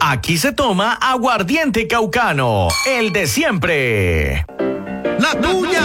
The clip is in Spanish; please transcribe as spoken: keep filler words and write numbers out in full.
Aquí se toma aguardiente caucano, el de siempre. La tuya.